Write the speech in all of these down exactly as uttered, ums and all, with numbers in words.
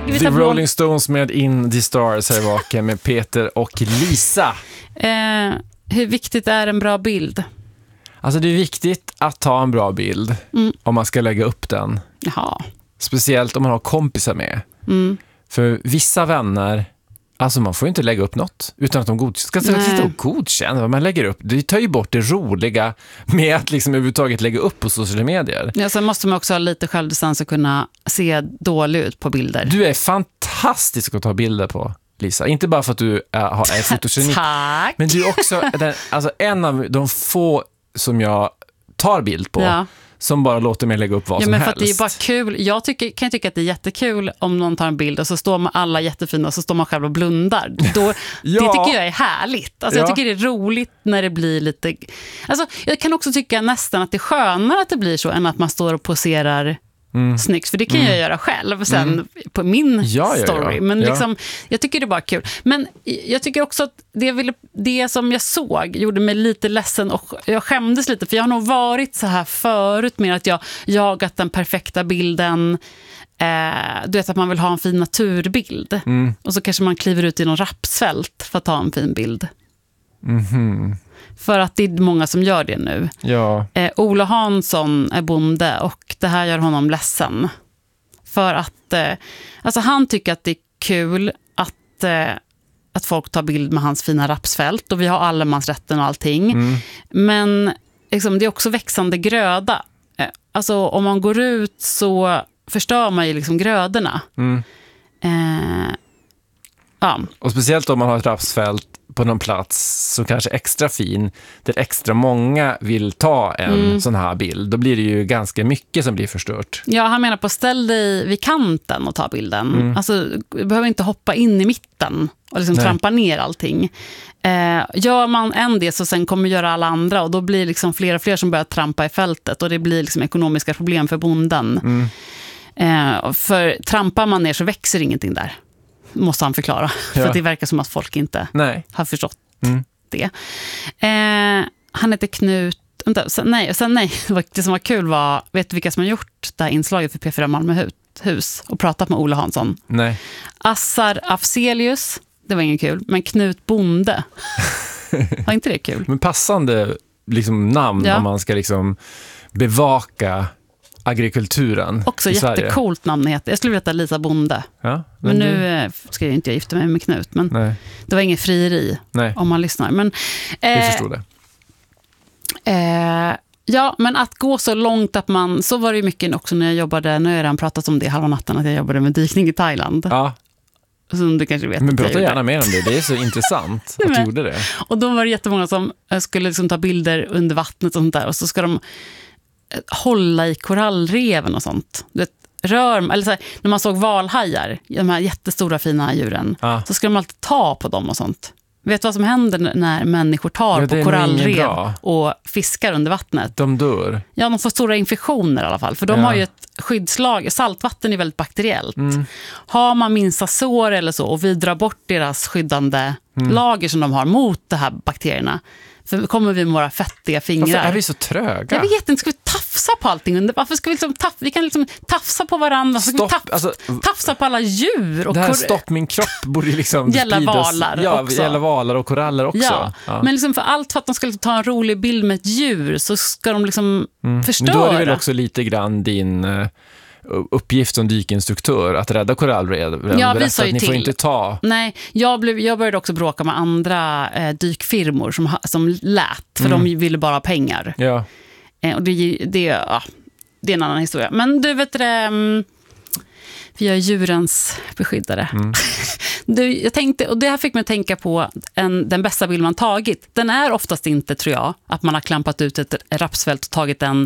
The Rolling Stones med In the Stars här vaken med Peter och Lisa. Eh, hur viktigt är en bra bild? Alltså det är viktigt att ta en bra bild mm. om man ska lägga upp den. Jaha. Speciellt om man har kompisar med. Mm. För vissa vänner, alltså man får ju inte lägga upp något utan att de god- ska sitta och godkänna vad man lägger upp. Det tar ju bort det roliga med att liksom överhuvudtaget lägga upp på sociala medier. Ja, sen måste man också ha lite självdistans och kunna se dålig ut på bilder. Du är fantastisk att ta bilder på, Lisa. Inte bara för att du är, är fotogenik. Tack! Men du är också den, alltså en av de få som jag tar bild på. Ja. Som bara låter mig lägga upp vad ja, som men för helst. Att det är bara kul. Jag tycker, kan tycka att det är jättekul om någon tar en bild och så står man alla jättefina och så står man själv och blundar. Då, ja. Det tycker jag är härligt. Alltså, ja. Jag tycker det är roligt när det blir lite... Alltså, jag kan också tycka nästan att det är skönare att det blir så än att man står och poserar mm. snyggt. För det kan mm. jag göra själv sen mm. på min ja, ja, story. ja. Men ja. liksom, jag tycker det är bara kul. Men jag tycker också att det, ville, det som jag såg gjorde mig lite ledsen och jag skämdes lite. För jag har nog varit så här förut med att jag jagat den perfekta bilden. Eh, du vet att man vill ha en fin naturbild. Mm. Och så kanske man kliver ut i någon rapsfält för att ta en fin bild. Mhm. För att det är många som gör det nu. Ja. Eh, Ola Hansson är bonde och det här gör honom ledsen. För att eh, alltså han tycker att det är kul att, eh, att folk tar bild med hans fina rapsfält. Och vi har allemansrätten och allting. Mm. Men liksom, det är också växande gröda. Eh, alltså om man går ut så förstör man ju liksom grödorna. Mm. Eh, ja. Och speciellt om man har ett rapsfält på någon plats som kanske är extra fin, där extra många vill ta en mm. sån här bild, då blir det ju ganska mycket som blir förstört. Ja, han menar på ställ dig vid kanten och ta bilden. Mm. Alltså, du behöver inte hoppa in i mitten och liksom trampa ner allting. Eh, gör man en det så sen kommer göra alla andra och då blir liksom fler och fler som börjar trampa i fältet och det blir liksom ekonomiska problem för bonden. Mm. Eh, för trampar man ner så växer ingenting där. Måste han förklara. Ja. För det verkar som att folk inte nej. har förstått mm. det. Eh, han heter Knut... Vänta, sen, nej, sen, nej. Det som var kul var... Vet du vilka som har gjort det här inslaget för P fyra Malmöhus och pratat med Ola Hansson? Nej. Assar Afzelius. Det var ingen kul. Men Knut Bonde. Var inte det kul? Men passande liksom, namn ja. Om man ska liksom bevaka... agrikulturen också i Sverige. Jättecoolt namn heter. Jag skulle veta Lisa Bonde. Ja, men, men nu du... ska jag inte jag gifta mig med Knut. Men nej. Det var ingen frieri nej. Om man lyssnar. Men, eh, vi förstår det. Eh, ja, men att gå så långt att man... Så var det ju mycket också när jag jobbade... Nu har jag redan pratat om det halva natten att jag jobbade med dykning i Thailand. Ja. Som du kanske vet. Men prata gärna mer om det. Det är så intressant att du gjorde det. Och då var det jättemånga som skulle liksom ta bilder under vattnet och sånt där. Och så ska de... hålla i korallreven och sånt. Du vet, rör, eller så här, när man såg valhajar, de här jättestora fina djuren, ah. så ska de alltid ta på dem och sånt. Vet du vad som händer när människor tar ja, på korallrev och fiskar under vattnet? De dör. Ja, de får stora infektioner i alla fall. För de ja. Har ju ett skyddslag. Saltvatten är väldigt bakteriellt. Mm. Har man minsta sår eller så och vi drar bort deras skyddande mm. lager som de har mot de här bakterierna, för kommer vi med våra fettiga fingrar. Varför är vi så tröga? Jag vet inte, ska vi tafsa på allting under? Varför ska vi liksom taf- vi kan liksom tafsa på varandra? Ska stopp, vi taf- alltså, tafsa på alla djur? Och det här kor- stopp min kropp borde liksom gälla valar ja, också. Gälla valar och koraller också. Ja, ja. Men liksom för allt för att de ska liksom ta en rolig bild med ett djur så ska de liksom mm. förstöra. Men då är det väl också lite grann din... Uh, uppgift som dykinstruktör att rädda korallreven. Ja, vi sa ju att ni till. Får inte ta. Nej, jag, blev, jag började också bråka med andra eh, dykfirmor som, som lät, för mm. de ville bara ha pengar. Ja. Eh, och det, det, ja, det är en annan historia. Men du vet det, um, vi är djurens beskyddare. Mm. du, jag tänkte, och det här fick mig att tänka på en, den bästa bild man tagit. Den är oftast inte, tror jag, att man har klampat ut ett rapsfält och tagit en,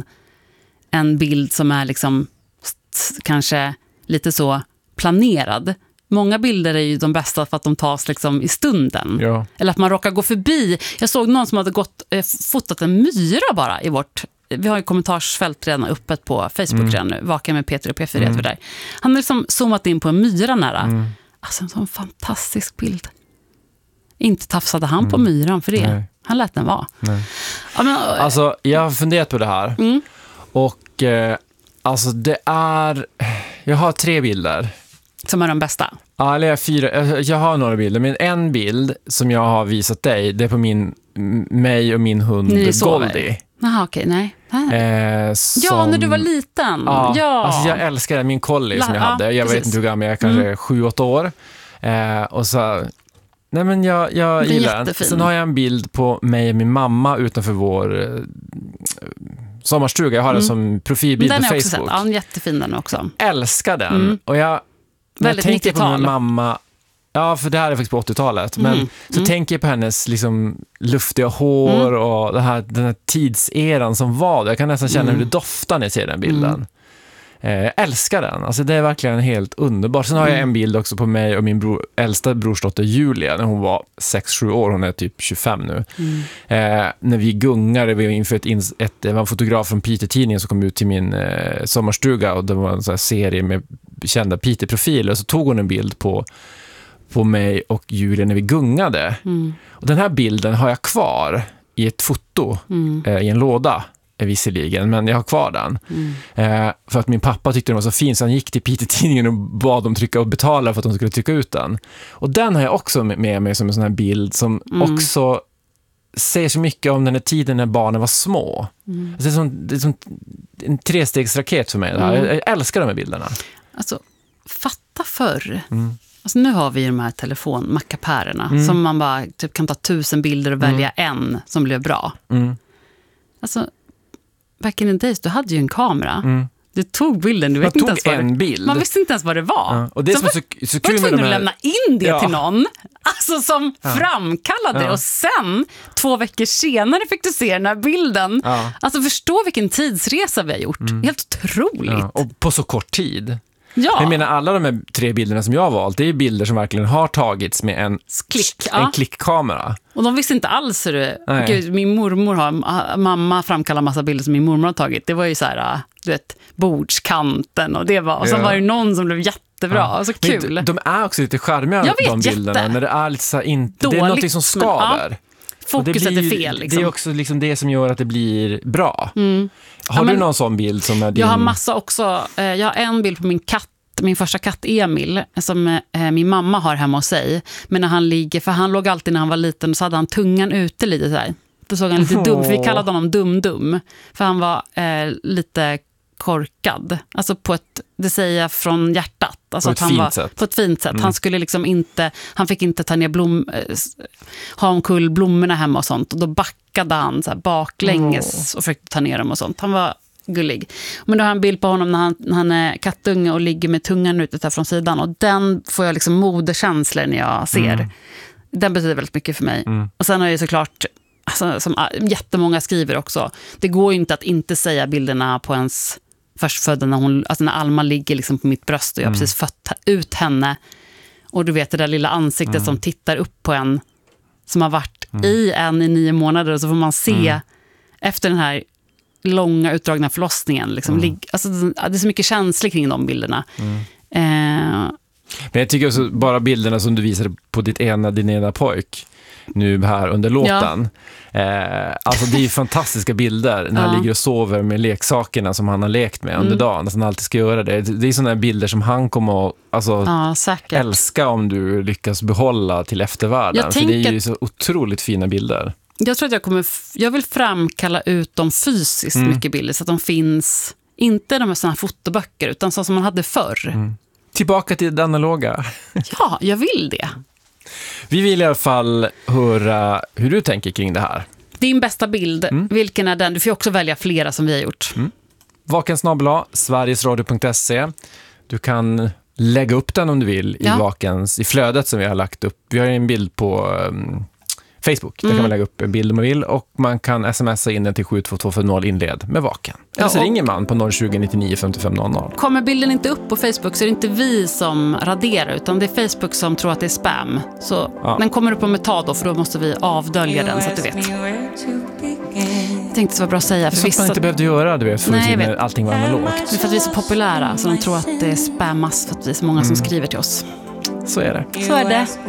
en bild som är liksom kanske lite så planerad. Många bilder är ju de bästa för att de tas liksom i stunden. Ja. Eller att man råkar gå förbi. Jag såg någon som hade gått, eh, fotat en myra bara i vårt... Vi har ju kommentarsfält redan öppet på Facebook mm. redan nu. Vaken med Peter och P fyra mm. där. Han har liksom zoomat in på en myra nära. Mm. Alltså en sån fantastisk bild. Inte tafsade han mm. på myran för det. Nej. Han lät den vara. Ja, men, alltså, jag har funderat på det här. Mm. Och... Eh, Alltså det är... Jag har tre bilder. som är de bästa? Ja, eller jag, fyra, jag har några bilder, men en bild som jag har visat dig, det är på min, mig och min hund Goldie. Jaha, okej, nej. Eh, som, ja, när du var liten. Ja, ja. Alltså jag älskar min collie som jag ja, hade. Jag precis. vet inte hur gammal jag är, kanske mm. sju, åtta år. Eh, och så, nej men jag, jag gillar den. Sen har jag en bild på mig och min mamma utanför vår eh, sommarstuga. Jag har mm. den som profilbild den på Facebook. Den är också sett. Ja, jättefin den också. Älskar den. Mm. Och jag, när jag tänker på min mamma... Ja, för det här är faktiskt på åttiotalet. Men mm. så mm. tänker jag på hennes liksom, luftiga hår mm. och det här, den här tidseran som var. Jag kan nästan känna mm. hur det doftar när jag ser den bilden. Mm. Eh, jag älskar den. Alltså, det är verkligen helt underbart. Sen har jag en bild också på mig och min bror, äldsta brorsdotter Julia när hon var sex sju år. Hon är typ tjugofem nu. Mm. Eh, när vi gungade vi inför ett, ett, det var en fotograf från Peter-tidningen som kom ut till min eh, sommarstuga och det var en sån här serie med kända Peter-profiler. Så tog hon en bild på på mig och Julia när vi gungade. Mm. Och den här bilden har jag kvar i ett foto mm. eh, i en låda eh, visserligen, men jag har kvar den. Mm. Eh, för att min pappa tyckte den var så fin så han gick till Peter-tidningen och bad dem trycka och betala för att de skulle trycka ut den. Och den har jag också med mig som en sån här bild som mm. också säger så mycket om den här tiden när barnen var små. Mm. Alltså det är som, det är som en trestegsraket för mig. Det här. Mm. Jag, jag älskar de här bilderna. Alltså, fatta förr. Mm. Alltså nu har vi de här telefonmackapärerna mm. som man bara typ kan ta tusen bilder och välja mm. en som blev bra. Mm. Alltså, back in the days, du hade ju en kamera. Mm. Du tog bilden, du vet man inte ens vad en det, bild. Man visste inte ens vad det var. Ja. Och det är så så, var, så kul var med de här... att lämna in det ja. till någon. Alltså som ja. framkallade ja. och sen, två veckor senare fick du se den här bilden. Ja. Alltså förstå vilken tidsresa vi har gjort. Mm. Helt otroligt. Ja. Och på så kort tid. Ja. Jag menar, alla de här tre bilderna som jag har valt, det är bilder som verkligen har tagits med en, Klick, en ja. klickkamera. Och de visste inte alls hur det... Gud, min mormor har... Mamma framkallar massa bilder som min mormor har tagit. Det var ju så här, du vet, bordskanten och det var... Och så ja. var det någon som blev jättebra. Ja. Så kul. De, de är också lite charmiga, vet, de bilderna. jätte. När det är lite så här, inte... Dåligt, det är något som skaver. Men, ja. Fokuset blir, är fel. Liksom. Det är också liksom det som gör att det blir bra. Mm. Har ja, du men, någon sån bild som är din... Jag har massa också. Jag har en bild på min katt. Min första katt Emil som eh, min mamma har hemma hos sig. Men när han ligger, för han låg alltid när han var liten och så hade han tungan ute lite så här. Då såg han lite dum, för vi kallade honom dum-dum. För han var eh, lite korkad. Alltså på ett, det säger jag från hjärtat. Alltså på att ett han fint var, sätt. På ett fint sätt. Mm. Han skulle liksom inte, han fick inte ta ner blom, eh, ha omkull blommorna hemma och sånt. Och då backade han så här baklänges oh. och försökte ta ner dem och sånt. Han var gullig. Men då har jag en bild på honom när han, när han är kattunge och ligger med tungan ute där från sidan. Och den får jag liksom moderkänslor när jag ser. Mm. Den betyder väldigt mycket för mig. Mm. Och sen har jag såklart, alltså, som jättemånga skriver också, det går ju inte att inte säga bilderna på ens förstfödda när, hon, alltså när Alma ligger liksom på mitt bröst och jag har mm. precis fött ut henne. Och du vet det där lilla ansiktet mm. som tittar upp på en som har varit mm. i en i nio månader och så får man se mm. efter den här långa utdragna förlossningen liksom, mm. alltså, det är så mycket känslor kring de bilderna. Mm. Eh. Men jag tycker också bara bilderna som du visade på ditt ena, din ena pojk nu här under låten. Ja. Eh, alltså det är ju fantastiska bilder när ja. han ligger och sover med leksakerna som han har lekt med under mm. dagen. Alltså han alltid ska göra det. Det är sådana bilder som han kommer att alltså, ja, älska om du lyckas behålla till eftervärlden. För det är ju så otroligt fina bilder. Jag tror att jag kommer, jag vill framkalla ut dem fysiskt mm. mycket bilder så att de finns, inte de här sådana fotoböcker utan så som man hade förr. Mm. Tillbaka till det analoga. Ja, jag vill det. Vi vill i alla fall höra hur du tänker kring det här. Din bästa bild, mm. vilken är den? Du får också välja flera som vi har gjort. Mm. Vaken snabel-a, sverigesradio punkt se. Du kan lägga upp den om du vill i ja. Vakens, i flödet som vi har lagt upp. Vi har en bild på um, Facebook. Där mm. kan man lägga upp en bild om man vill och man kan smsa in den till sju två två fem noll inled med Vaken. Eller ja, så ringer man på noll tjugo nittionio femtiofem noll noll. Kommer bilden inte upp på Facebook så är det inte vi som raderar utan det är Facebook som tror att det är spam. Så ja. Den kommer upp om ett tag då för då måste vi avdölja den så att du vet. Jag tänkte det var bra att säga. För vissa... man inte behövde göra, du vet, för Nej, vet. allting var analogt. Det är för att vi är så populära så de tror att det är spammas för att vi är så många mm. som skriver till oss. Så är det. Så är det.